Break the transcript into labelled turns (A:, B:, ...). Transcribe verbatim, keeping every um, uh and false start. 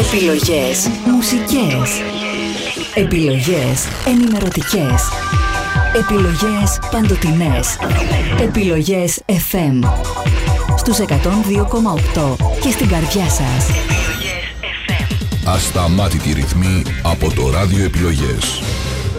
A: Επιλογές μουσικές. Επιλογές ενημερωτικές. Επιλογές παντοτινές. Επιλογές εφ εμ. Στους εκατόν δύο κόμμα οκτώ και στην καρδιά σας.
B: Ασταμάτητη ρυθμή από το ράδιο Επιλογές.